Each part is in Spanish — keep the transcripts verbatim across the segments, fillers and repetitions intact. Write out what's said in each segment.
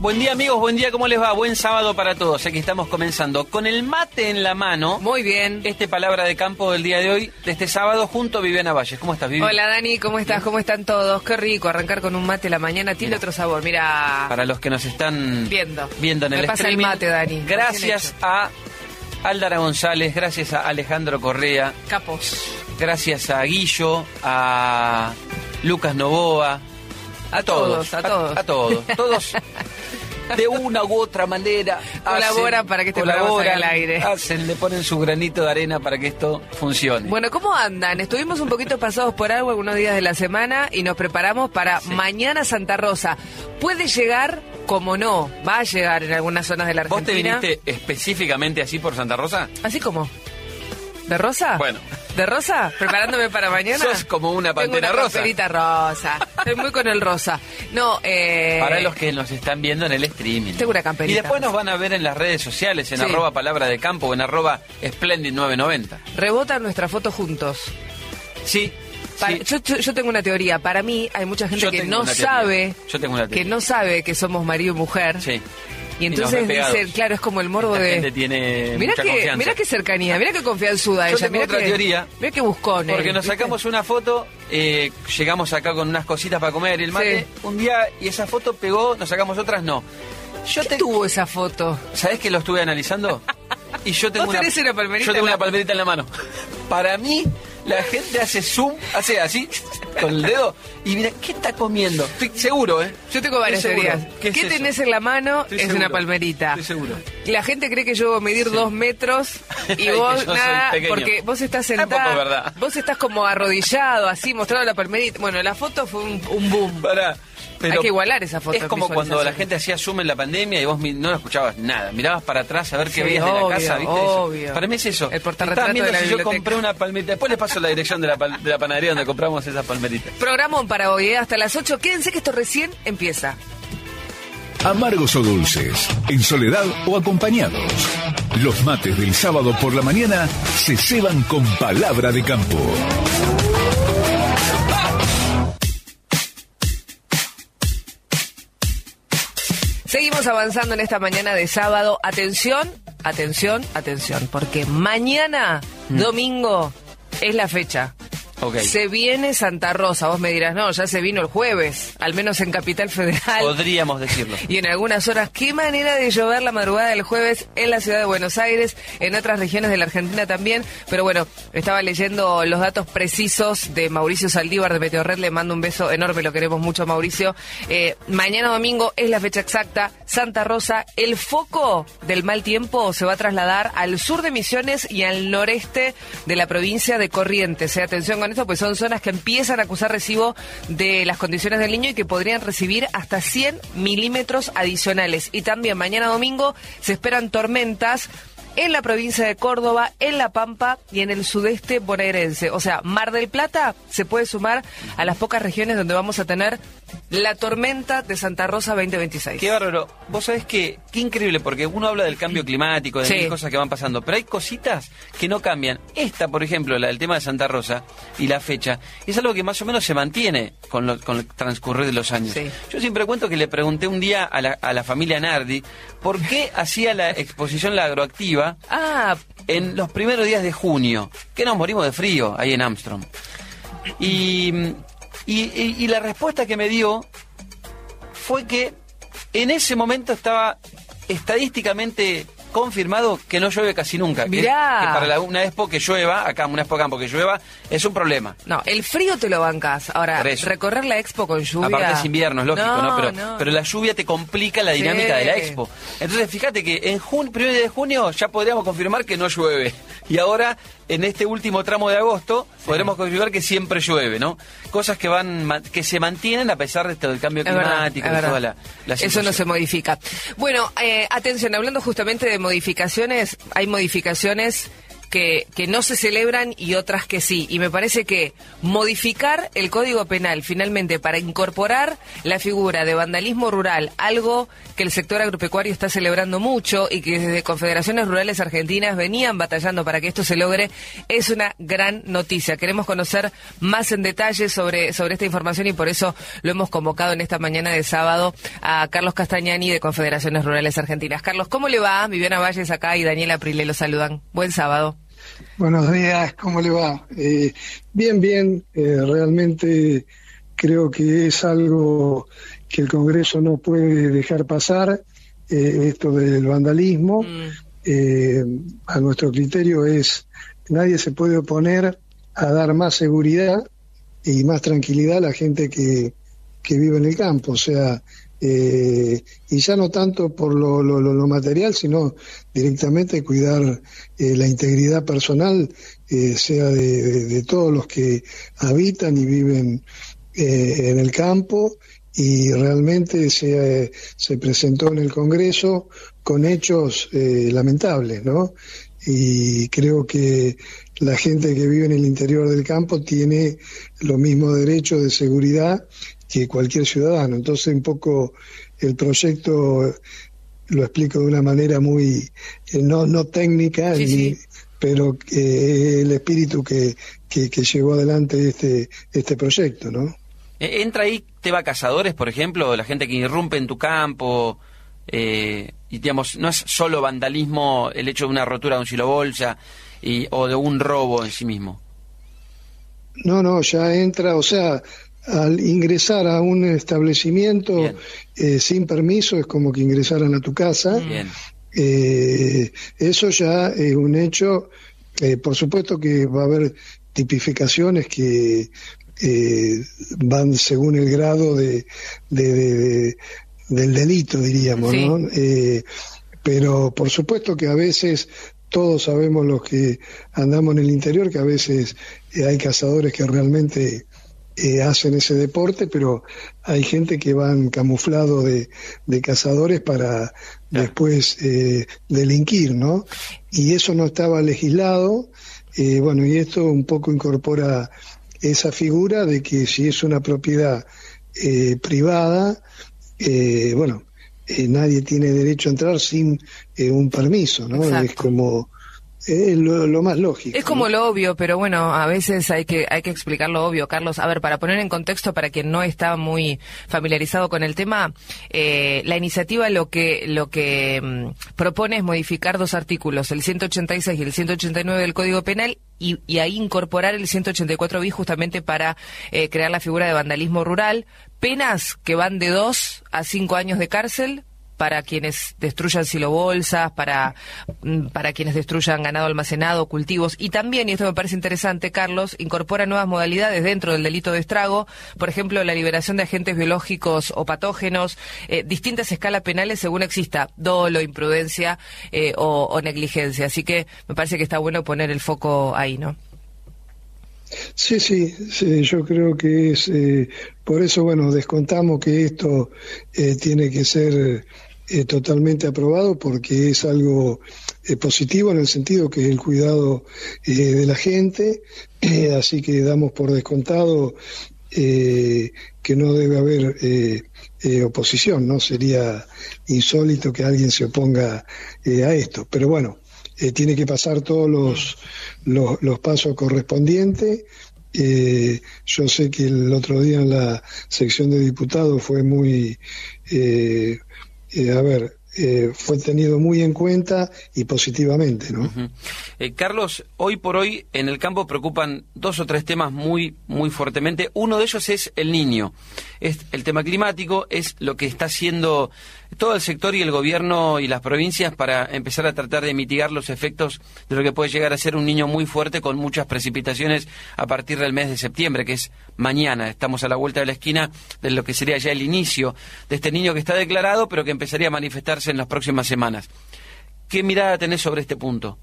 Buen día, amigos, buen día, ¿cómo les va? Buen sábado para todos. Aquí estamos comenzando con el mate en la mano. Muy bien. Este Palabra de Campo del día de hoy, de este sábado, junto a Viviana Valles. ¿Cómo estás, Vivi? Hola, Dani, ¿cómo estás? ¿Cómo están todos? Qué rico arrancar con un mate la mañana. Tiene otro sabor, mira. Para los que nos están viendo, viendo en Me el pasa streaming. el mate, Dani. Gracias a Aldara González, gracias a Alejandro Correa. Capos. Gracias a Guillo, a Lucas Novoa. A, A todos, todos, a todos. A, a todos. Todos. De una u otra manera colaboran hacen, para que este programa salga al aire. Hacen, le ponen su granito de arena para que esto funcione. Bueno, ¿cómo andan? Estuvimos un poquito pasados por algo algunos días de la semana y nos preparamos para Sí. mañana Santa Rosa. Puede llegar, como no, va a llegar en algunas zonas de la ¿Vos te Argentina. viniste específicamente así por Santa Rosa? ¿Así como? ¿De rosa? Bueno. ¿De rosa? ¿Preparándome para mañana? Sos como una pantera Tengo una rosa. camperita rosa. Estoy muy con el rosa. No, eh... Para los que nos están viendo en el streaming. Tengo una camperita. Y después nos van a ver en las redes sociales, en Sí. arroba Palabra de Campo o en arroba Splendid nueve noventa. Rebotan nuestra foto juntos. Sí. Para- sí. yo, yo, yo tengo una teoría. Para mí hay mucha gente Yo que tengo no una teoría. sabe Yo tengo una que teoría. no sabe que somos marido y mujer. Sí. Y nos entonces ve pegados. dicen, claro, es como el morbo Esta de... gente tiene Mirá mucha que, confianza. mirá qué cercanía, mirá qué confianzuda Yo ella. tengo Mirá otra que, teoría. Mirá qué buscón. Porque él, nos ¿viste? sacamos una foto, eh, llegamos acá con unas cositas para comer y el mate, Sí. un día, y esa foto pegó, nos sacamos otras, no. Yo ¿Qué te, tuvo esa foto? ¿Sabés que lo estuve analizando? Y yo tengo ¿Vos una, tenés una palmerita yo tengo en la- una palmerita en la mano. Para mí, la gente hace zoom, hace así, con el dedo, y mira, ¿qué está comiendo? Estoy seguro, ¿eh? Yo tengo varias Estoy seguro. teorías. ¿Qué ¿Qué, es eso? tenés en la mano? Estoy es seguro. una palmerita. Estoy seguro. Y la gente cree que yo voy a medir Sí. dos metros y Y vos que yo soy nada, pequeño. porque vos estás Tampoco sentado, es verdad. vos estás como arrodillado, así, mostrando la palmerita. Bueno, la foto fue un, un boom. Pará. Pero Hay que igualar esa foto. Es en como cuando la visualización. gente hacía zoom en la pandemia y vos mi- no escuchabas nada. Mirabas para atrás a ver qué Sí, veías de obvio, la casa, ¿viste? obvio. Eso. Para mí es eso. El portarretrato Estaban viendo de la si yo biblioteca. compré una palmerita. Después les paso la dirección de la, pal- de la panadería donde compramos esas palmeritas. Programón para hoy, ¿eh? Hasta las ocho. Quédense que esto recién empieza. Amargos o dulces, en soledad o acompañados. Los mates del sábado por la mañana se ceban con Palabra de Campo. Seguimos avanzando en esta mañana de sábado. Atención, atención, atención, porque mañana, domingo, es la fecha. Ok. Se viene Santa Rosa. Vos me dirás, no, ya se vino el jueves, al menos en Capital Federal. Podríamos decirlo. Y en algunas horas, qué manera de llover la madrugada del jueves en la ciudad de Buenos Aires, en otras regiones de la Argentina también. Pero bueno, estaba leyendo los datos precisos de Mauricio Saldívar de Meteorred. Le mando un beso enorme, lo queremos mucho, Mauricio. Eh, mañana domingo es la fecha exacta. Santa Rosa, el foco del mal tiempo se va a trasladar al sur de Misiones y al noreste de la provincia de Corrientes. Eh, atención con esto, pues son zonas que empiezan a acusar recibo de las condiciones del Niño y que podrían recibir hasta cien milímetros adicionales. Y también mañana domingo se esperan tormentas en la provincia de Córdoba, en La Pampa y en el sudeste bonaerense. O sea, Mar del Plata se puede sumar a las pocas regiones donde vamos a tener la tormenta de Santa Rosa veinte veintiséis. Qué bárbaro. Vos sabés que, qué increíble, porque uno habla del cambio climático, de Sí. mil cosas que van pasando, pero hay cositas que no cambian. Esta, por ejemplo, la del tema de Santa Rosa y la fecha, es algo que más o menos se mantiene con, lo- con el transcurrir de los años. Sí. Yo siempre cuento que le pregunté un día a la, a la familia Nardi por qué hacía la exposición La Agroactiva Ah, en los primeros días de junio, que nos morimos de frío ahí en Armstrong. Y, y, y- y la respuesta que me dio fue que en ese momento estaba estadísticamente confirmado que no llueve casi nunca. Que, Mirá. que para la, una expo que llueva, acá una expo campo que llueva, es un problema. no, el frío te lo bancas. Ahora, Por eso. recorrer la expo con lluvia... Aparte es invierno, es lógico, ¿no? No, Pero, no. pero la lluvia te complica la dinámica Sí. de la expo. Entonces, fíjate que en junio, primer día de junio ya podríamos confirmar que no llueve. Y ahora, en este último tramo de agosto, podremos confirmar que siempre llueve, ¿no? Cosas que van ma- que se mantienen a pesar de esto del cambio Es verdad, climático es y verdad. toda la, la Eso no situación. se modifica. Bueno, eh, atención, hablando justamente de modificaciones, hay modificaciones que, que no se celebran y otras que sí. Y me parece que modificar el Código Penal finalmente para incorporar la figura de vandalismo rural, algo que el sector agropecuario está celebrando mucho y que desde Confederaciones Rurales Argentinas venían batallando para que esto se logre, es una gran noticia. Queremos conocer más en detalle sobre, sobre esta información y por eso lo hemos convocado en esta mañana de sábado a Carlos Castagnani de Confederaciones Rurales Argentinas. Carlos, ¿cómo le va? Viviana Valles acá y Daniela Prile lo saludan. Buen sábado. Buenos días, ¿cómo le va? Eh, bien, bien, eh, realmente creo que es algo que el Congreso no puede dejar pasar, eh, esto del vandalismo. Mm. Eh, a nuestro criterio es, nadie se puede oponer a dar más seguridad y más tranquilidad a la gente que, que vive en el campo, o sea, eh, y ya no tanto por lo, lo, lo material, sino directamente cuidar eh, la integridad personal, eh, sea de, de, de todos los que habitan y viven eh, en el campo, y realmente se, se presentó en el Congreso con hechos eh, lamentables, ¿no? Y creo que la gente que vive en el interior del campo tiene los mismos derechos de seguridad que cualquier ciudadano. Entonces, un poco el proyecto lo explico de una manera muy eh, no no técnica, sí, ni, sí. pero eh, el espíritu que, que, que llevó adelante este este proyecto, ¿no? ¿Entra ahí tema cazadores, por ejemplo, la gente que irrumpe en tu campo? Eh, y digamos, no es solo vandalismo el hecho de una rotura de un silobolsa y, o de un robo en sí mismo. No, no, ya entra, o sea, al ingresar a un establecimiento eh, sin permiso es como que ingresaran a tu casa. Bien. Eh, eso ya es un hecho. Eh, por supuesto que va a haber tipificaciones que eh, van según el grado de, de, de, de del delito, diríamos, sí. ¿no? Eh, pero por supuesto que a veces todos sabemos los que andamos en el interior que a veces eh, hay cazadores que realmente eh, hacen ese deporte, pero hay gente que van camuflado de, de cazadores para yeah. después eh, delinquir, ¿no? Y eso no estaba legislado, eh, bueno, y esto un poco incorpora esa figura de que si es una propiedad eh, privada, Eh, bueno, eh, nadie tiene derecho a entrar sin eh, un permiso, ¿no? Exacto. Es como eh, lo, lo más lógico. Es como ¿no? lo obvio, pero bueno, a veces hay que hay que explicar lo obvio, Carlos. A ver, para poner en contexto para quien no está muy familiarizado con el tema, eh, la iniciativa lo que lo que mmm, propone es modificar dos artículos, el ciento ochenta y seis y el ciento ochenta y nueve del Código Penal. Y, y ahí incorporar el ciento ochenta y cuatro bis justamente para eh, crear la figura de vandalismo rural, penas que van de dos a cinco años de cárcel para quienes destruyan silobolsas, para, para quienes destruyan ganado almacenado, cultivos, y también, y esto me parece interesante, Carlos, incorpora nuevas modalidades dentro del delito de estrago, por ejemplo, la liberación de agentes biológicos o patógenos, eh, distintas escalas penales según exista dolo, imprudencia eh, o, o negligencia, así que me parece que está bueno poner el foco ahí, ¿no? Sí, sí, sí, yo creo que es, eh, por eso, bueno, descontamos que esto eh, tiene que ser eh, totalmente aprobado porque es algo eh, positivo en el sentido que es el cuidado eh, de la gente, eh, así que damos por descontado eh, que no debe haber eh, eh, oposición, ¿no? Sería insólito que alguien se oponga eh, a esto, pero bueno. Eh, tiene que pasar todos los, los, los pasos correspondientes. Eh, yo sé que el otro día en la sección de diputados fue muy, eh, eh, a ver, eh, fue tenido muy en cuenta y positivamente, ¿no? Uh-huh. eh, Carlos, hoy por hoy en el campo preocupan dos o tres temas muy, muy fuertemente. Uno de ellos es el niño. Es el tema climático, es lo que está haciendo todo el sector y el gobierno y las provincias para empezar a tratar de mitigar los efectos de lo que puede llegar a ser un niño muy fuerte con muchas precipitaciones a partir del mes de septiembre, que es mañana. Estamos a la vuelta de la esquina de lo que sería ya el inicio de este niño que está declarado, pero que empezaría a manifestarse en las próximas semanas. ¿Qué mirada tenés sobre este punto?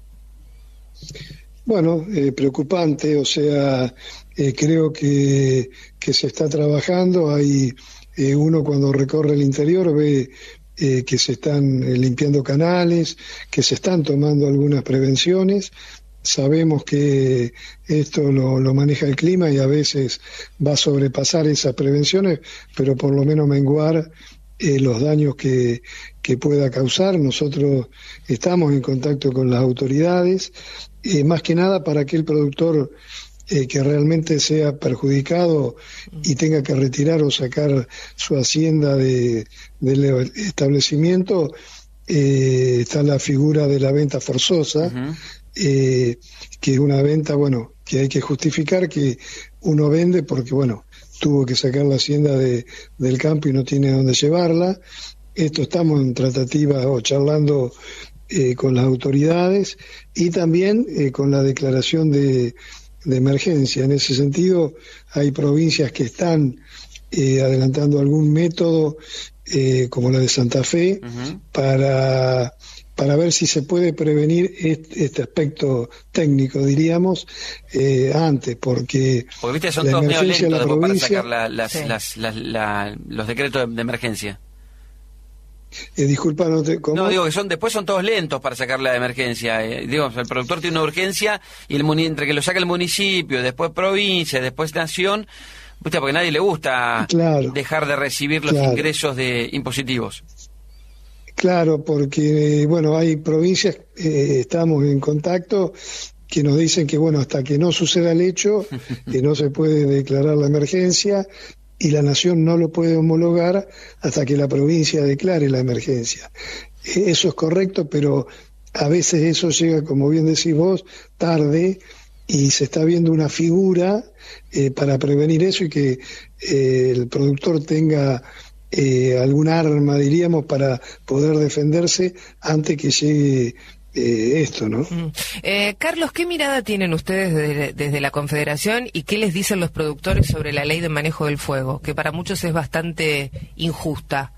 Bueno, eh, preocupante, o sea, eh, creo que, que se está trabajando, hay... Eh, uno cuando recorre el interior ve eh, que se están eh, limpiando canales, que se están tomando algunas prevenciones sabemos que esto lo, lo maneja el clima y a veces va a sobrepasar esas prevenciones, pero por lo menos menguar eh, los daños que, que pueda causar. Nosotros estamos en contacto con las autoridades, eh, más que nada para que el productor eh, que realmente sea perjudicado y tenga que retirar o sacar su hacienda de, del establecimiento, eh, está la figura de la venta forzosa. Uh-huh. Eh, que es una venta, bueno, que hay que justificar que uno vende porque, bueno, tuvo que sacar la hacienda de, del campo y no tiene dónde llevarla. Esto estamos en tratativa o charlando eh, con las autoridades y también eh, con la declaración de, de emergencia. En ese sentido, hay provincias que están eh, adelantando algún método, eh, como la de Santa Fe, uh-huh. para... para ver si se puede prevenir este, este aspecto técnico, diríamos, eh, antes, porque... Porque, viste, son todos medio lentos después para sacar la, las, sí. las, las, la, los decretos de, de emergencia. Eh, disculpa, no te... ¿cómo? No, digo que son después son todos lentos para sacar la de emergencia. Eh, digo, el productor tiene una urgencia y el entre que lo saca el municipio, después provincia, después nación, viste, porque a nadie le gusta claro, dejar de recibir los claro. ingresos de impositivos. Claro, porque, bueno, hay provincias, eh, estamos en contacto, que nos dicen que, bueno, hasta que no suceda el hecho, que no se puede declarar la emergencia y la nación no lo puede homologar hasta que la provincia declare la emergencia. Eso es correcto, pero a veces eso llega, como bien decís vos, tarde y se está viendo una figura eh, para prevenir eso y que eh, el productor tenga... Eh, algún arma, diríamos, para poder defenderse antes que llegue eh, esto, ¿no? Mm. Eh, Carlos, ¿qué mirada tienen ustedes desde, desde la Confederación y qué les dicen los productores sobre la ley de manejo del fuego, que para muchos es bastante injusta?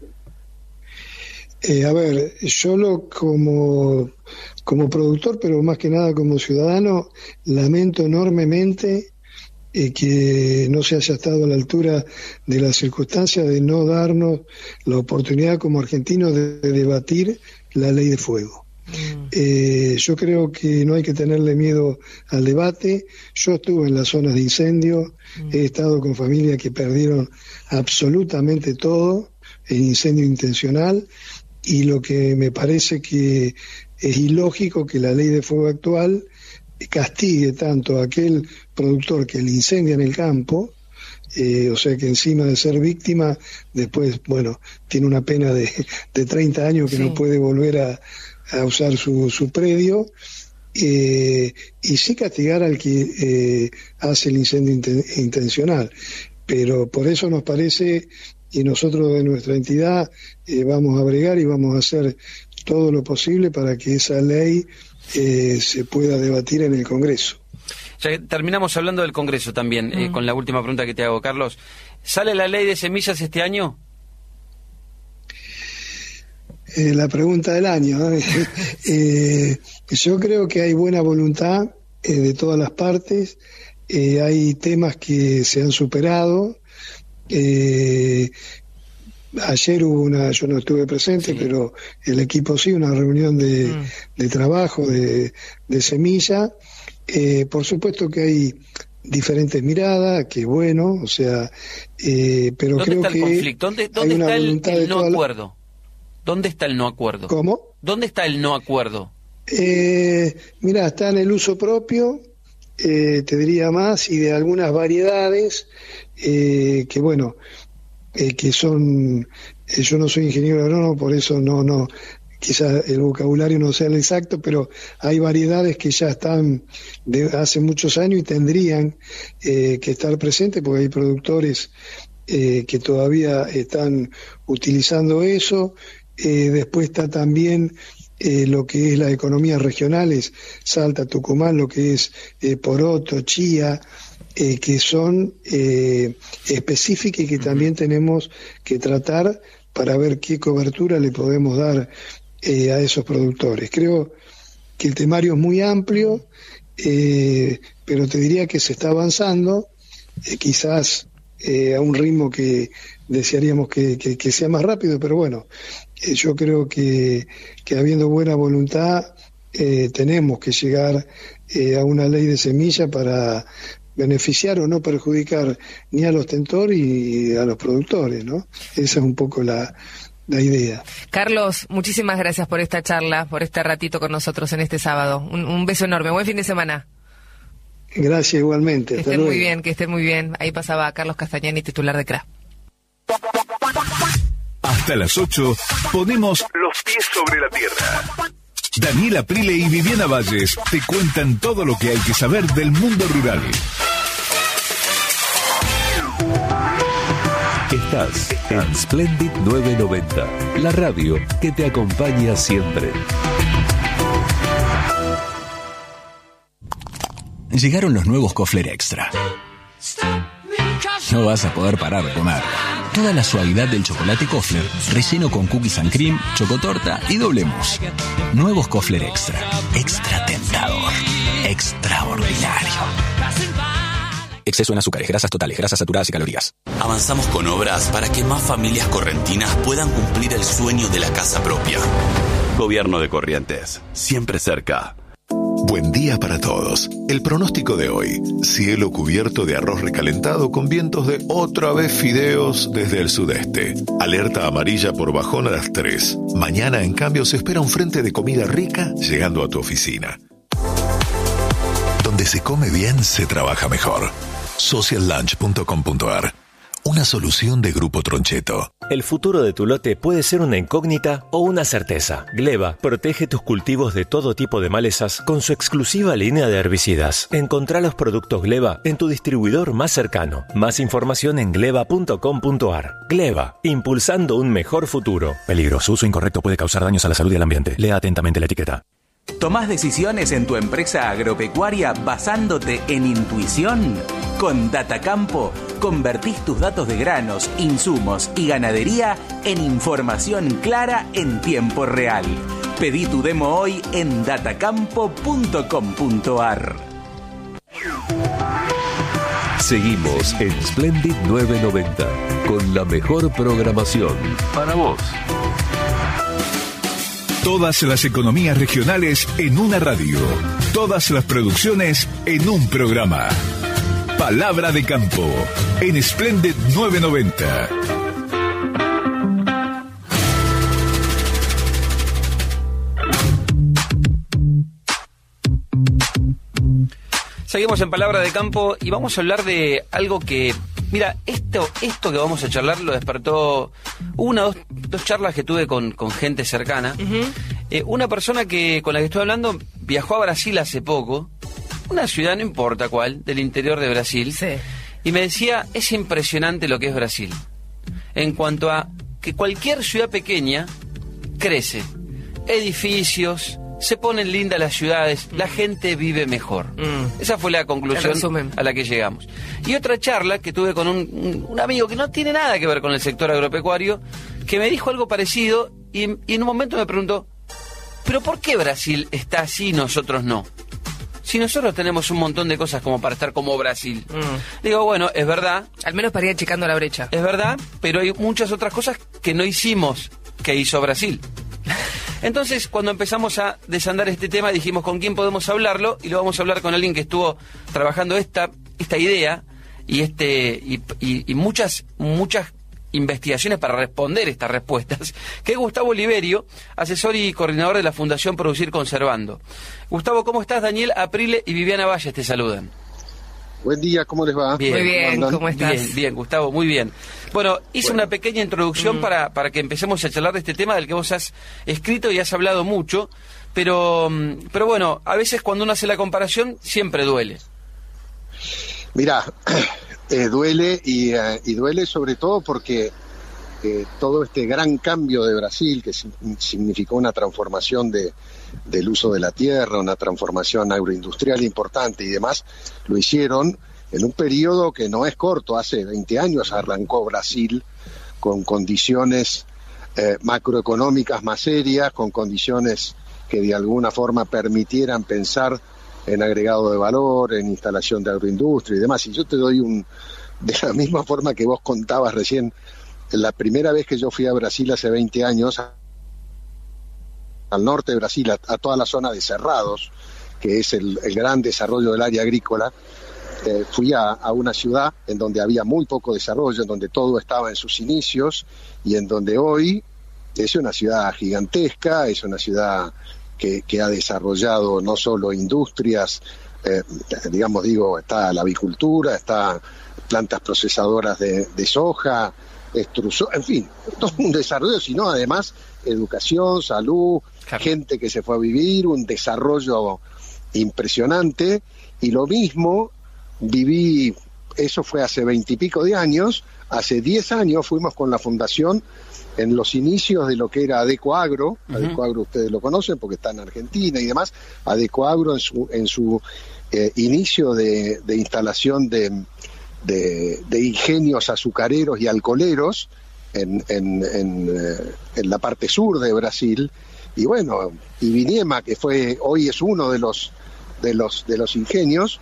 Eh, a ver, yo lo como, como productor, pero más que nada como ciudadano, lamento enormemente Eh, que no se haya estado a la altura de las circunstancias de no darnos la oportunidad como argentinos de, de debatir la ley de fuego. Mm. Eh, yo creo que no hay que tenerle miedo al debate. Yo estuve en las zonas de incendio, mm. he estado con familias que perdieron absolutamente todo en incendio intencional y lo que me parece que es ilógico que la ley de fuego actual castigue tanto a aquel productor que le incendia en el campo, eh, o sea que encima de ser víctima, después, bueno, tiene una pena de, de treinta años que sí. no puede volver a, a usar su, su predio, eh, y sí castigar al que eh, hace el incendio inten- intencional. Pero por eso nos parece, y nosotros de nuestra entidad eh, vamos a bregar y vamos a hacer todo lo posible para que esa ley Eh, se pueda debatir en el Congreso. Ya terminamos hablando del Congreso también, mm. eh, con la última pregunta que te hago, Carlos. ¿Sale la ley de semillas este año? Eh, la pregunta del año. ¿eh? eh, yo creo que hay buena voluntad eh, de todas las partes. Eh, hay temas que se han superado. Eh, Ayer hubo una, yo no estuve presente, sí. pero el equipo sí, una reunión de, mm. de trabajo, de, de semilla. Eh, por supuesto que hay diferentes miradas, que bueno, o sea, eh, pero ¿Dónde creo está el que conflicto? ¿Dónde, dónde está el, el no acuerdo? La... ¿Dónde está el no acuerdo? ¿Cómo? ¿Dónde está el no acuerdo? Eh, mira, está en el uso propio, eh, te diría más, y de algunas variedades eh, que bueno, Eh, que son, eh, yo no soy ingeniero agrónomo, por eso no, no, quizás el vocabulario no sea el exacto, pero hay variedades que ya están de hace muchos años y tendrían eh, que estar presentes, porque hay productores eh, que todavía están utilizando eso. Eh, después está también eh, lo que es las economías regionales, Salta, Tucumán, lo que es eh, poroto, chía, Eh, que son eh, específicas y que uh-huh. también tenemos que tratar para ver qué cobertura le podemos dar eh, a esos productores. Creo que el temario es muy amplio, eh, pero te diría que se está avanzando, eh, quizás eh, a un ritmo que desearíamos que, que, que sea más rápido, pero bueno, eh, yo creo que, que habiendo buena voluntad eh, tenemos que llegar eh, a una ley de semilla para beneficiar o no perjudicar ni al ostentor y a los productores, ¿no? Esa es un poco la, la idea. Carlos, muchísimas gracias por esta charla, por este ratito con nosotros en este sábado. Un, un beso enorme, buen fin de semana. Gracias igualmente. Que Hasta estén luego. muy bien, que estén muy bien. Ahí pasaba Carlos Castañani, titular de C R A. Hasta las ocho ponemos los pies sobre la tierra. Daniela Prile y Viviana Valles te cuentan todo lo que hay que saber del mundo rural. Estás en Splendid novecientos noventa, la radio que te acompaña siempre. Llegaron los nuevos Kofler Extra. No vas a poder parar de comer. Toda la suavidad del chocolate Kofler, relleno con cookies and cream, chocotorta y doble mousse. Nuevos Kofler Extra. Extra tentador. Extraordinario. Exceso en azúcares, grasas totales, grasas saturadas y calorías. Avanzamos con obras para que más familias correntinas puedan cumplir el sueño de la casa propia. Gobierno de Corrientes, siempre cerca. Buen día para todos. El pronóstico de hoy: cielo cubierto de arroz recalentado con vientos de otra vez fideos desde el sudeste. Alerta amarilla por bajón a las tres. Mañana, en cambio, se espera un frente de comida rica llegando a tu oficina. Donde se come bien, se trabaja mejor. social lunch punto com punto a r. Una solución de Grupo Troncheto. El futuro de tu lote puede ser una incógnita o una certeza. Gleba protege tus cultivos de todo tipo de malezas con su exclusiva línea de herbicidas. Encontrá los productos Gleba en tu distribuidor más cercano. Más información en gleba punto com punto a r. Gleba, impulsando un mejor futuro. Peligro, su uso incorrecto puede causar daños a la salud y al ambiente. Lea atentamente la etiqueta. ¿Tomás decisiones en tu empresa agropecuaria basándote en intuición? Con Datacampo, convertís tus datos de granos, insumos y ganadería en información clara en tiempo real. Pedí tu demo hoy en datacampo punto com punto a r. Seguimos en Splendid novecientos noventa con la mejor programación para vos. Todas las economías regionales en una radio. Todas las producciones en un programa. Palabra de Campo en Splendid novecientos noventa. Seguimos en Palabra de Campo y vamos a hablar de algo que... Mira, esto esto que vamos a charlar lo despertó una o dos, dos charlas que tuve con, con gente cercana. Uh-huh. Eh, una persona que con la que estoy hablando viajó a Brasil hace poco, una ciudad, no importa cuál, del interior de Brasil. Sí. Y me decía, es impresionante lo que es Brasil. En cuanto a que cualquier ciudad pequeña crece. Edificios, se ponen lindas las ciudades, la gente vive mejor. Mm. Esa fue la conclusión a la que llegamos. Y otra charla que tuve con un, un, un amigo que no tiene nada que ver con el sector agropecuario, que me dijo algo parecido y, y en un momento me preguntó, ¿pero por qué Brasil está así y nosotros no? Si nosotros tenemos un montón de cosas como para estar como Brasil. Mm. Digo, bueno, es verdad. Al menos para ir achicando la brecha. Es verdad, pero hay muchas otras cosas que no hicimos, que hizo Brasil. Entonces, cuando empezamos a desandar este tema, dijimos con quién podemos hablarlo, y lo vamos a hablar con alguien que estuvo trabajando esta esta idea y este y, y, y muchas muchas investigaciones para responder estas respuestas, que es Gustavo Oliverio, asesor y coordinador de la Fundación Producir Conservando. Gustavo, ¿cómo estás? Daniel Aprile y Viviana Valles te saludan. Buen día, ¿cómo les va? Bien, muy bien, ¿cómo, ¿cómo estás? Bien, bien, Gustavo, muy bien. Bueno, hice bueno. una pequeña introducción mm. para, para que empecemos a charlar de este tema del que vos has escrito y has hablado mucho, pero, pero bueno, a veces cuando uno hace la comparación siempre duele. Mirá, eh, duele y, uh, y duele sobre todo porque eh, todo este gran cambio de Brasil, que significó una transformación de, del uso de la tierra, una transformación agroindustrial importante y demás, lo hicieron en un periodo que no es corto. Hace veinte años arrancó Brasil con condiciones eh, macroeconómicas más serias, con condiciones que de alguna forma permitieran pensar en agregado de valor, en instalación de agroindustria y demás. Y yo te doy un, de la misma forma que vos contabas recién, la primera vez que yo fui a Brasil hace veinte años, al norte de Brasil, a, a toda la zona de Cerrados, que es el, el gran desarrollo del área agrícola. Eh, fui a, a una ciudad en donde había muy poco desarrollo, en donde todo estaba en sus inicios, y en donde hoy es una ciudad gigantesca, es una ciudad que, que ha desarrollado no solo industrias, eh, digamos, digo, está la avicultura, está plantas procesadoras de, de soja, extrusor, en fin, todo un desarrollo, sino además educación, salud, claro, gente que se fue a vivir, un desarrollo impresionante. Y lo mismo viví, eso fue hace veintipico de años, hace diez años fuimos con la fundación en los inicios de lo que era Adecoagro. Uh-huh. Adecoagro ustedes lo conocen porque está en Argentina y demás. Adecoagro en su en su eh, inicio de, de instalación de, de, de ingenios azucareros y alcoholeros en, en, en, eh, en la parte sur de Brasil. Y bueno, Ibinema, que fue hoy es uno de los de los de los ingenios,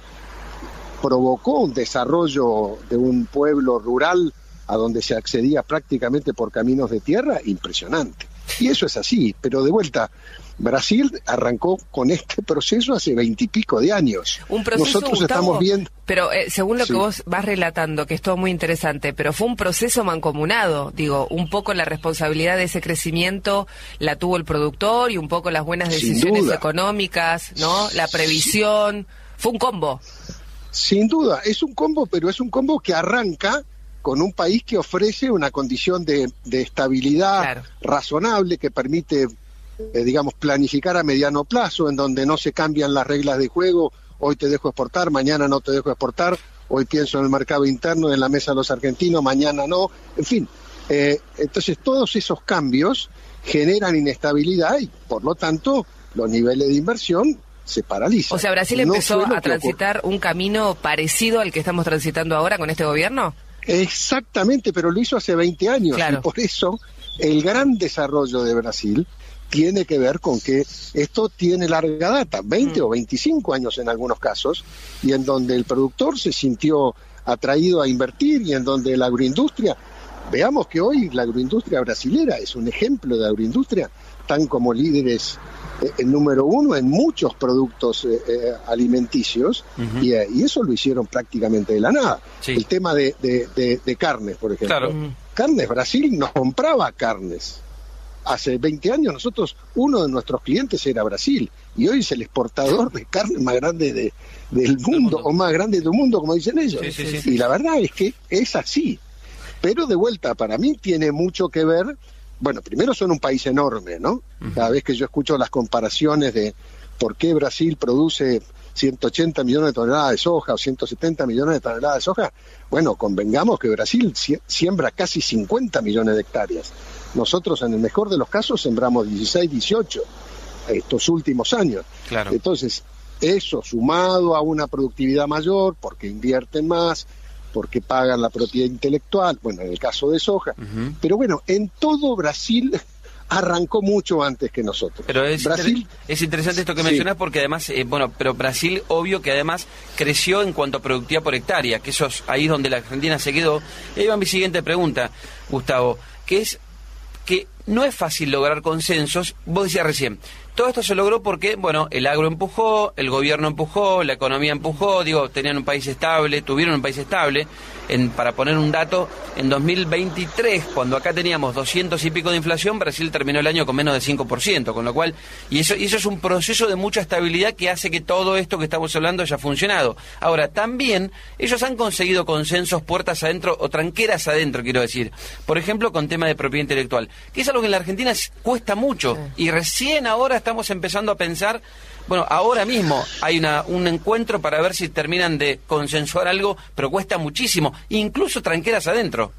provocó un desarrollo de un pueblo rural a donde se accedía prácticamente por caminos de tierra impresionante. Y eso es así, pero de vuelta, Brasil arrancó con este proceso hace veintipico de años. Un proceso, Nosotros Gustavo, estamos viendo... Pero eh, según lo sí. que vos vas relatando, que es todo muy interesante, pero fue un proceso mancomunado, digo, un poco la responsabilidad de ese crecimiento la tuvo el productor y un poco las buenas decisiones económicas, ¿no? La previsión, fue un combo. Sin duda, es un combo, pero es un combo que arranca con un país que ofrece una condición de, de estabilidad claro. razonable, que permite, eh, digamos, planificar a mediano plazo, en donde no se cambian las reglas de juego, hoy te dejo exportar, mañana no te dejo exportar, hoy pienso en el mercado interno, en la mesa de los argentinos, mañana no, en fin. Eh, entonces todos esos cambios generan inestabilidad y, por lo tanto, los niveles de inversión se paralizan. O sea, ¿Brasil empezó no a transitar un camino parecido al que estamos transitando ahora con este gobierno? Exactamente, pero lo hizo hace veinte años, claro. Y por eso el gran desarrollo de Brasil tiene que ver con que esto tiene larga data, veinte mm. o veinticinco años en algunos casos, y en donde el productor se sintió atraído a invertir y en donde la agroindustria, veamos que hoy la agroindustria brasilera es un ejemplo de agroindustria, tan como líderes el número uno en muchos productos eh, eh, alimenticios, uh-huh. y, eh, y eso lo hicieron prácticamente de la nada. Sí. El tema de, de, de, de carnes, por ejemplo. Claro. Uh-huh. Carnes, Brasil nos compraba carnes. Hace veinte años nosotros, uno de nuestros clientes era Brasil, y hoy es el exportador de carne más grande de, del mundo, mundo, o más grande del mundo, como dicen ellos. Sí, sí, sí. Y la verdad es que es así. Pero de vuelta, para mí tiene mucho que ver. Bueno, primero son un país enorme, ¿no? Uh-huh. Cada vez que yo escucho las comparaciones de por qué Brasil produce ciento ochenta millones de toneladas de soja o ciento setenta millones de toneladas de soja, bueno, convengamos que Brasil siembra casi cincuenta millones de hectáreas. Nosotros, en el mejor de los casos, sembramos dieciséis, dieciocho estos últimos años. Claro. Entonces, eso sumado a una productividad mayor, porque invierten más, porque pagan la propiedad intelectual, bueno, en el caso de soja. Uh-huh. Pero bueno, en todo Brasil arrancó mucho antes que nosotros. Pero es, Brasil, inter- es interesante esto que sí. mencionás, porque además, eh, bueno, pero Brasil, obvio que además creció en cuanto a productividad por hectárea, que eso es ahí donde la Argentina se quedó. Y ahí va mi siguiente pregunta, Gustavo, que es que no es fácil lograr consensos. Vos decías recién, todo esto se logró porque, bueno, el agro empujó, el gobierno empujó, la economía empujó, digo, tenían un país estable, tuvieron un país estable. En, para poner un dato, en dos mil veintitrés, cuando acá teníamos doscientos y pico de inflación, Brasil terminó el año con menos de cinco por ciento, con lo cual, y eso, y eso es un proceso de mucha estabilidad que hace que todo esto que estamos hablando haya funcionado. Ahora, también, ellos han conseguido consensos puertas adentro, o tranqueras adentro, quiero decir, por ejemplo, con tema de propiedad intelectual, que es algo que en la Argentina cuesta mucho, sí. Y recién ahora estamos empezando a pensar. Bueno, ahora mismo hay una, un encuentro para ver si terminan de consensuar algo, pero cuesta muchísimo, incluso tranqueras adentro.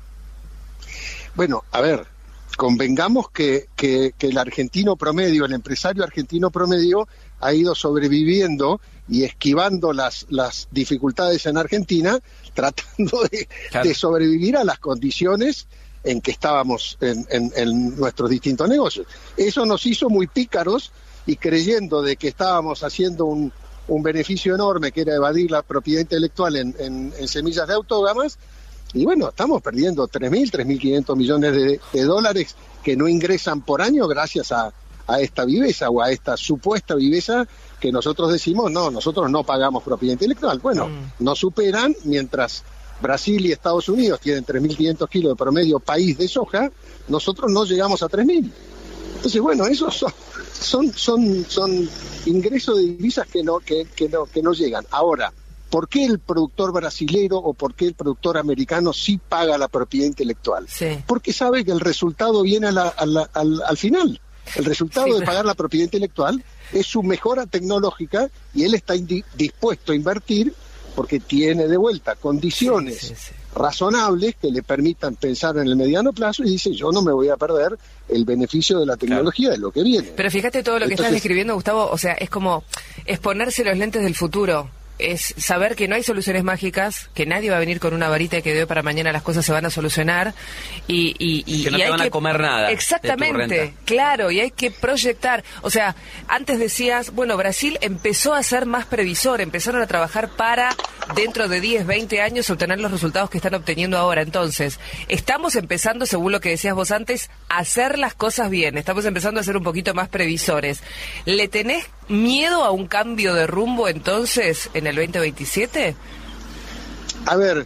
Bueno, a ver, convengamos que, que, que el argentino promedio, el empresario argentino promedio, ha ido sobreviviendo y esquivando las, las dificultades en Argentina, tratando de, claro. de sobrevivir a las condiciones en que estábamos en, en, en nuestros distintos negocios. Eso nos hizo muy pícaros, y creyendo de que estábamos haciendo un, un beneficio enorme, que era evadir la propiedad intelectual en, en, en semillas de autógamas, y bueno, estamos perdiendo tres mil, tres mil quinientos millones de, de dólares que no ingresan por año gracias a, a esta viveza o a esta supuesta viveza que nosotros decimos, no, nosotros no pagamos propiedad intelectual. Bueno, mm. nos superan mientras Brasil y Estados Unidos tienen tres mil quinientos kilos de promedio país de soja, nosotros no llegamos a tres mil. Entonces, bueno, esos son, son, son, son ingresos de divisas que no, que, que no, que no llegan. Ahora, ¿por qué el productor brasilero o por qué el productor americano sí paga la propiedad intelectual? Sí. Porque sabe que el resultado viene a la, a la, al, al final. El resultado sí, de pagar la propiedad intelectual es su mejora tecnológica y él está indi- dispuesto a invertir porque tiene de vuelta condiciones sí, sí, sí. razonables que le permitan pensar en el mediano plazo y dice, yo no me voy a perder el beneficio de la tecnología, claro, de lo que viene. Pero fíjate todo lo que Entonces, estás describiendo, Gustavo, o sea, es como es ponerse los lentes del futuro. Es saber que no hay soluciones mágicas, que nadie va a venir con una varita que de hoy para mañana las cosas se van a solucionar y, y, y, y que no y te hay van que, a comer nada. Exactamente, claro, y hay que proyectar. O sea, antes decías, bueno, Brasil empezó a ser más previsor, empezaron a trabajar para dentro de diez, veinte años obtener los resultados que están obteniendo ahora. Entonces, estamos empezando, según lo que decías vos antes, a hacer las cosas bien, estamos empezando a ser un poquito más previsores. ¿Le tenés miedo a un cambio de rumbo entonces en el veinte veintisiete? A ver,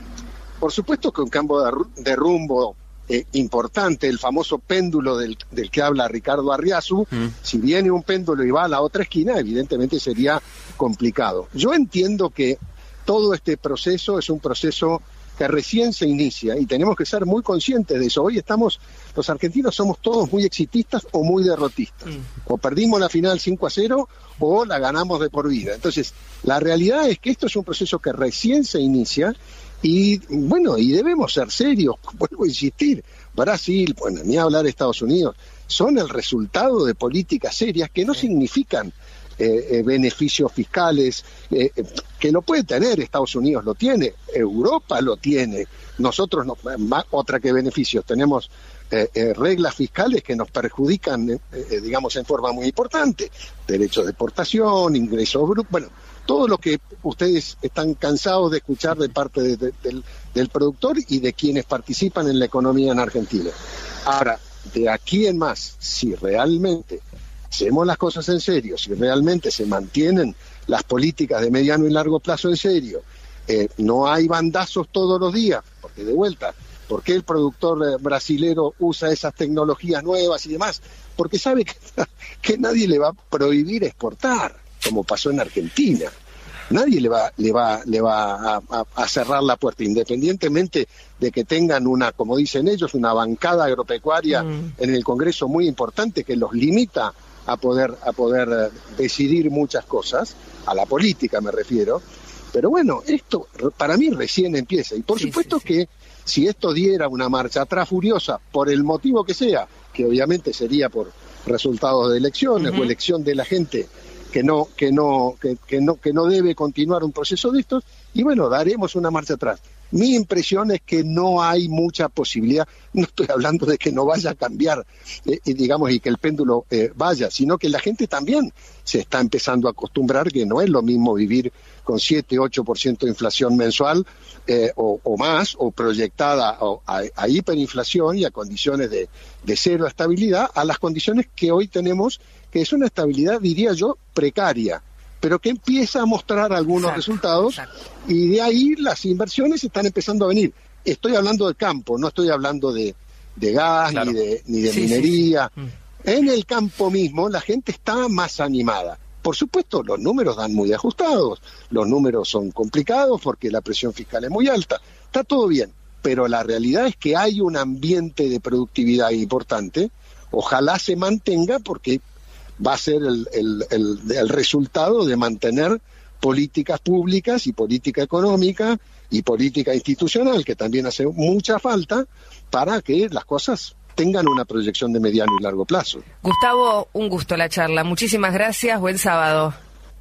por supuesto que un cambio de, de rumbo eh, importante, el famoso péndulo del, del que habla Ricardo Arriazu, mm. si viene un péndulo y va a la otra esquina, evidentemente sería complicado. Yo entiendo que todo este proceso es un proceso que recién se inicia y tenemos que ser muy conscientes de eso. Hoy estamos, los argentinos somos todos muy exitistas o muy derrotistas. Mm. O perdimos la final cinco a cero o la ganamos de por vida. Entonces, la realidad es que esto es un proceso que recién se inicia y, bueno, y debemos ser serios. Vuelvo a insistir, Brasil, bueno, ni hablar de Estados Unidos, son el resultado de políticas serias que no significan Eh, eh, beneficios fiscales, eh, eh, que lo puede tener, Estados Unidos lo tiene, Europa lo tiene, nosotros, no, más, otra que beneficios, tenemos eh, eh, reglas fiscales que nos perjudican, eh, eh, digamos, en forma muy importante, derechos de exportación, ingresos brutos, bueno, todo lo que ustedes están cansados de escuchar de parte de, de, del, del productor y de quienes participan en la economía en Argentina. Ahora, de aquí en más, si realmente hacemos las cosas en serio, si realmente se mantienen las políticas de mediano y largo plazo en serio, eh, no hay bandazos todos los días, porque de vuelta, ¿por qué el productor eh, brasilero usa esas tecnologías nuevas y demás? Porque sabe que, que nadie le va a prohibir exportar, como pasó en Argentina. Nadie le va, le va, le va a, a, a cerrar la puerta, independientemente de que tengan una, como dicen ellos, una bancada agropecuaria mm. en el Congreso muy importante que los limita a poder a poder decidir muchas cosas, a la política me refiero, pero bueno, esto para mí recién empieza, y por sí, supuesto sí, sí. que si esto diera una marcha atrás furiosa, por el motivo que sea, que obviamente sería por resultados de elecciones uh-huh. o elección de la gente que no, que no, que, que no, que no debe continuar un proceso de estos, y bueno, daremos una marcha atrás. Mi impresión es que no hay mucha posibilidad, no estoy hablando de que no vaya a cambiar, eh, digamos, y que el péndulo eh, vaya, sino que la gente también se está empezando a acostumbrar que no es lo mismo vivir con siete, ocho por ciento de inflación mensual eh, o, o más, o proyectada a, a, a hiperinflación y a condiciones de, de cero estabilidad, a las condiciones que hoy tenemos, que es una estabilidad, diría yo, precaria, pero que empieza a mostrar algunos exacto, resultados exacto. y de ahí las inversiones están empezando a venir. Estoy hablando de campo, no estoy hablando de, de gas claro. ni de, ni de sí, minería. Sí, sí. En el campo mismo la gente está más animada. Por supuesto, los números dan muy ajustados, los números son complicados porque la presión fiscal es muy alta. Está todo bien, pero la realidad es que hay un ambiente de productividad importante. Ojalá se mantenga porque va a ser el, el, el, el resultado de mantener políticas públicas y política económica y política institucional, que también hace mucha falta para que las cosas tengan una proyección de mediano y largo plazo. Gustavo, un gusto la charla. Muchísimas gracias. Buen sábado.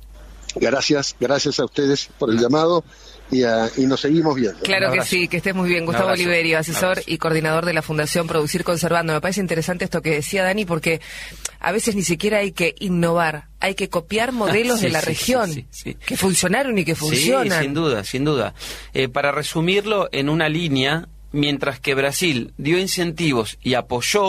Gracias, gracias a ustedes por el llamado y, uh, y nos seguimos viendo. Claro que sí, que estés muy bien. Gustavo Oliverio, asesor y coordinador de la Fundación Producir Conservando. Me parece interesante esto que decía Dani, porque a veces ni siquiera hay que innovar, hay que copiar modelos sí, de la sí, región sí, sí, sí. que funcionaron y que funcionan. Sí, sin duda, sin duda. Eh, para resumirlo en una línea, mientras que Brasil dio incentivos y apoyó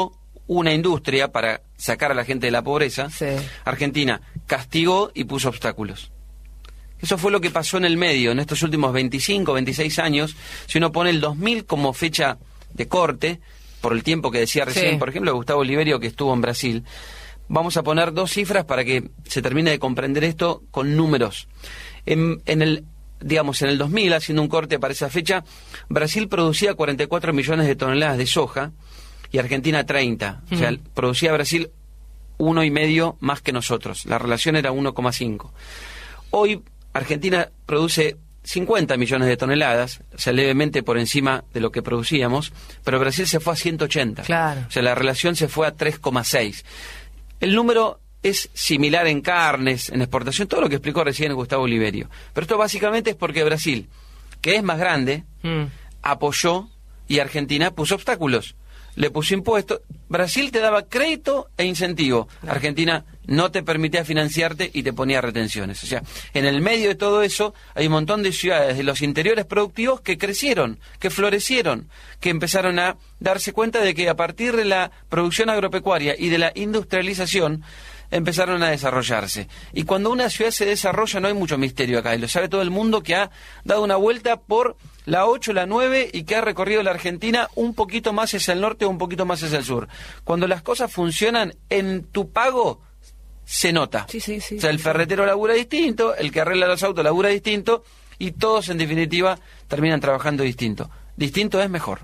una industria para sacar a la gente de la pobreza, Sí. Argentina castigó y puso obstáculos. Eso fue lo que pasó en el medio, en estos últimos veinticinco, veintiséis años. Si uno pone el dos mil como fecha de corte, por el tiempo que decía recién, Sí. por ejemplo, Gustavo Oliverio, que estuvo en Brasil, vamos a poner dos cifras para que se termine de comprender esto con números. En, en el, digamos, en el dos mil, haciendo un corte para esa fecha, Brasil producía cuarenta y cuatro millones de toneladas de soja y Argentina treinta. Mm. O sea, producía Brasil uno y medio más que nosotros. La relación era uno coma cinco. Hoy Argentina produce cincuenta millones de toneladas, o sea, levemente por encima de lo que producíamos, pero Brasil se fue a ciento ochenta. Claro. O sea, la relación se fue a tres coma seis. El número es similar en carnes, en exportación, todo lo que explicó recién Gustavo Oliverio. Pero esto básicamente es porque Brasil, que es más grande, mm. apoyó y Argentina puso obstáculos. Le puso impuestos. Brasil te daba crédito e incentivo. No. Argentina no te permitía financiarte y te ponía retenciones. O sea, en el medio de todo eso hay un montón de ciudades de los interiores productivos que crecieron, que florecieron, que empezaron a darse cuenta de que a partir de la producción agropecuaria y de la industrialización empezaron a desarrollarse. Y cuando una ciudad se desarrolla no hay mucho misterio acá, y lo sabe todo el mundo que ha dado una vuelta por la ocho, la nueve y que ha recorrido la Argentina un poquito más hacia el norte o un poquito más hacia el sur. Cuando las cosas funcionan, en tu pago se nota. Sí, sí, sí, o sea, el ferretero labura distinto, el que arregla los autos labura distinto, y todos en definitiva terminan trabajando distinto. Distinto es mejor.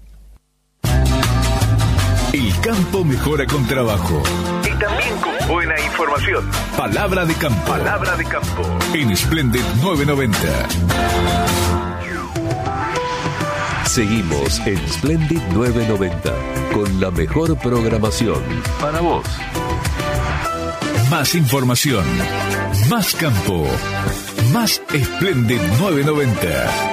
El campo mejora con trabajo. Y también con buena información. Palabra de campo. Palabra de campo. En Splendid novecientos noventa. Seguimos en Splendid novecientos noventa con la mejor programación para vos. Más información, más campo, más Splendid novecientos noventa.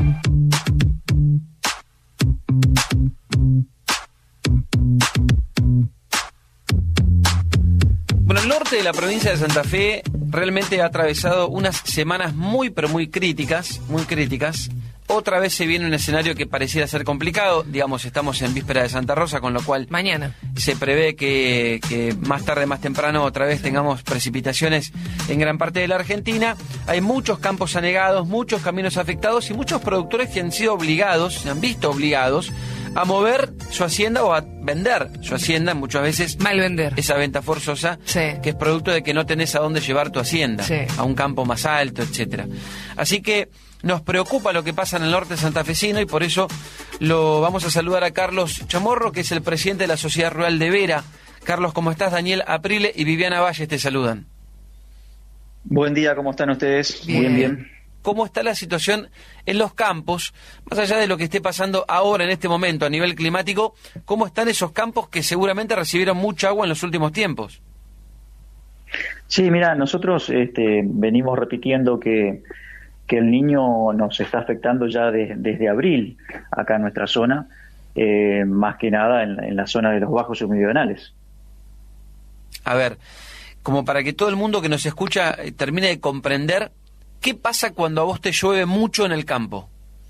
Bueno, el norte de la provincia de Santa Fe realmente ha atravesado unas semanas muy, pero muy críticas, muy críticas. Otra vez se viene un escenario que pareciera ser complicado. Digamos, estamos en víspera de Santa Rosa, con lo cual mañana se prevé que, que más tarde, más temprano, otra vez tengamos precipitaciones en gran parte de la Argentina. Hay muchos campos anegados, muchos caminos afectados y muchos productores que han sido obligados, se han visto obligados a mover su hacienda o a vender su hacienda, muchas veces mal vender esa venta forzosa, sí. que es producto de que no tenés a dónde llevar tu hacienda, sí. a un campo más alto, etcétera. Así que nos preocupa lo que pasa en el norte santafesino y por eso lo vamos a saludar a Carlos Chamorro, que es el presidente de la Sociedad Rural de Vera. Carlos, ¿cómo estás? Daniel Aprile y Viviana Valles te saludan. Buen día, ¿cómo están ustedes? Bien, bien. bien. ¿Cómo está la situación en los campos, más allá de lo que esté pasando ahora en este momento a nivel climático? ¿Cómo están esos campos que seguramente recibieron mucha agua en los últimos tiempos? Sí, mira, nosotros este, venimos repitiendo que, que el Niño nos está afectando ya de, desde abril acá en nuestra zona, eh, más que nada en, en la zona de los bajos submeridionales. A ver, como para que todo el mundo que nos escucha eh, termine de comprender, ¿qué pasa cuando a vos te llueve mucho en el campo?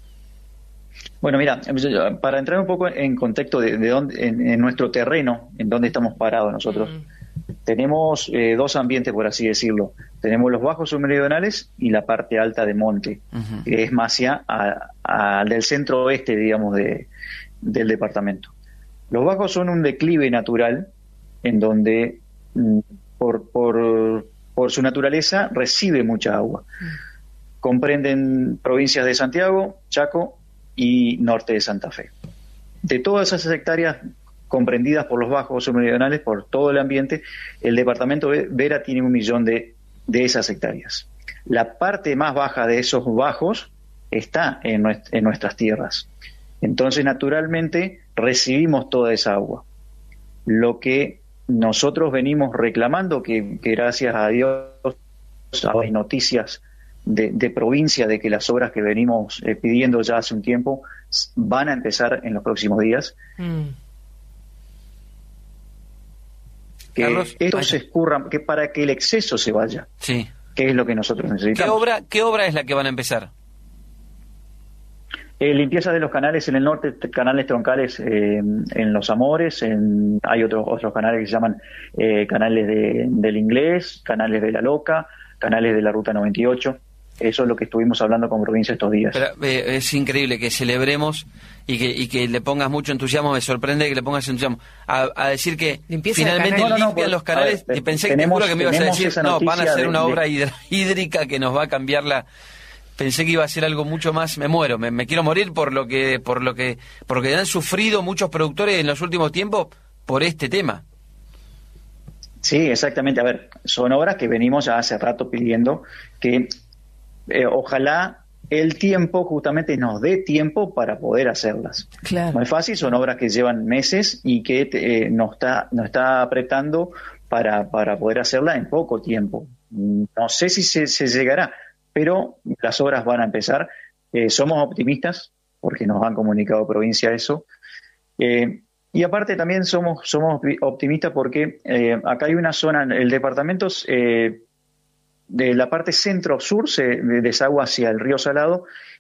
Bueno, mira, para entrar un poco en contexto de, de dónde, en, en nuestro terreno, en donde estamos parados nosotros, mm. tenemos eh, dos ambientes, por así decirlo. Tenemos los bajos submeridionales y la parte alta de monte, uh-huh. que es más hacia a, a, del centro oeste, digamos, de, del departamento. Los bajos son un declive natural en donde mm, por... por por su naturaleza, recibe mucha agua. Comprenden provincias de Santiago, Chaco y norte de Santa Fe. De todas esas hectáreas comprendidas por los bajos submeridionales, por todo el ambiente, el departamento Vera tiene un millón de, de esas hectáreas. La parte más baja de esos bajos está en, nuest- en nuestras tierras. Entonces, naturalmente, recibimos toda esa agua. Lo que nosotros venimos reclamando, que, que gracias a Dios hay noticias de, de provincia de que las obras que venimos eh, pidiendo ya hace un tiempo van a empezar en los próximos días. Mm. Que Carlos, esto vaya. se escurra, que para que el exceso se vaya. Sí. Que es lo que nosotros necesitamos. ¿Qué obra, qué obra es la que van a empezar? Eh, limpieza de los canales en el norte, t- canales troncales eh, en Los Amores, en, hay otros otros canales que se llaman eh, canales de, del Inglés, canales de La Loca, canales de la Ruta noventa y ocho. Eso es lo que estuvimos hablando con provincia estos días. Pero, eh, es increíble que celebremos y que, y que le pongas mucho entusiasmo. Me sorprende que le pongas entusiasmo a, a decir que Limpieza finalmente de canales. limpian No, no, no, los por- canales. a ver, Y pensé tenemos- que, te juro que me ibas a tenemos decir, esa no, van a noticia hacer de- una de- obra hidr- hídrica que nos va a cambiar la... Pensé que iba a ser algo mucho más. Me muero, me, me quiero morir por lo que, por lo que, porque han sufrido muchos productores en los últimos tiempos por este tema. Sí, exactamente. A ver, son obras que venimos ya hace rato pidiendo que eh, ojalá el tiempo justamente nos dé tiempo para poder hacerlas. Claro. No es fácil, son obras que llevan meses y que eh, nos está, nos está apretando para, para poder hacerla en poco tiempo. No sé si se, se llegará, pero las obras van a empezar. Eh, somos optimistas porque nos han comunicado provincia eso. Eh, y aparte también somos, somos optimistas porque eh, acá hay una zona, el departamento eh, de la parte centro-sur se desagua hacia el río Salado